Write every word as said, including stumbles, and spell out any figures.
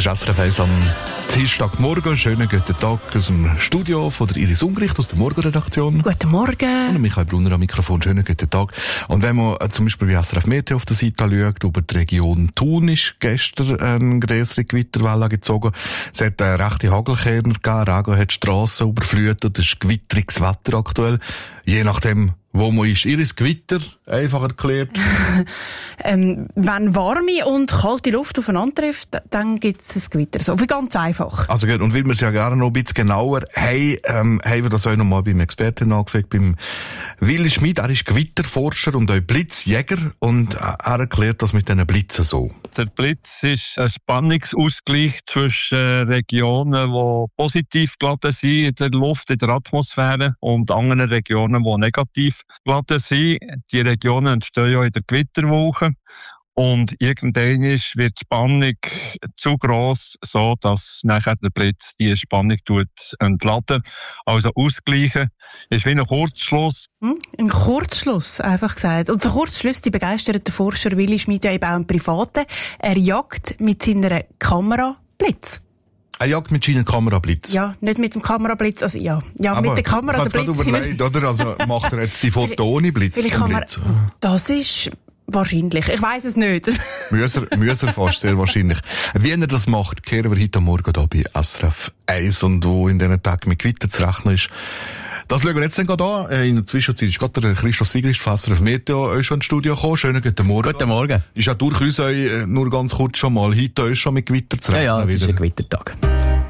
Das ist S R F eins am Dienstagmorgen. Schönen guten Tag aus dem Studio von der Iris Ungericht, aus der Morgenredaktion. Guten Morgen. Und Michael Brunner am Mikrofon. Schönen guten Tag. Und wenn man äh, zum Beispiel bei S R F Meteo auf der Seite schaut, über die Region Thun ist gestern eine größere Gewitterwelle gezogen. Es hat äh, rechte Hagelkörner gegeben, Regen hat die Strassen überflutet, es ist gewitteriges Wetter aktuell. Je nachdem, wo man ist. Iris, Gewitter, einfach erklärt. ähm, wenn warme und kalte Luft aufeinander trifft, dann gibt es ein Gewitter. So, wie ganz einfach. Also gut, und weil wir es ja gerne noch ein bisschen genauer haben, ähm, haben wir das auch noch mal beim Experten angefragt, beim Willi Schmid. Er ist Gewitterforscher und auch Blitzjäger und er erklärt das mit diesen Blitzen so. Der Blitz ist ein Spannungsausgleich zwischen Regionen, die positiv geladen sind in der Luft, in der Atmosphäre, und anderen Regionen, die negativ geladen sind. Die Regionen entstehen ja in der Gewitterwolke. Und irgendwann wird die Spannung zu gross, so dass nachher der Blitz die Spannung tut entladen. Also ausgleichen ist wie ein Kurzschluss. Hm, ein Kurzschluss, einfach gesagt. Und so Kurzschluss, die begeistert der Forscher Willi Schmid ja eben auch im Privaten. Er jagt mit seiner Kamera Blitz. Er jagt mit seiner Kamera Blitz? Ja, nicht mit dem Kamerablitz, also ja. Ja, aber mit der Kamera der Blitz. Überlegt, oder? Also macht er jetzt die Foto ohne Blitz? Vielleicht kann man, das ist wahrscheinlich. Ich weiss es nicht. muss er, muss er fast, sehr wahrscheinlich. Wie er das macht, kehren wir heute Morgen hier bei S R F eins und wo in diesen Tagen mit Gewitter zu rechnen ist. Das schauen wir jetzt dann gerade an. In der Zwischenzeit ist gerade der Christoph Sigrist von S R F Meteo schon ins Studio gekommen. Schönen guten Morgen. Guten Morgen. Ist ja durchaus, nur ganz kurz schon mal, heute ist schon mit Gewitter zu rechnen. Ja, ja, es wieder. ist ein Gewittertag.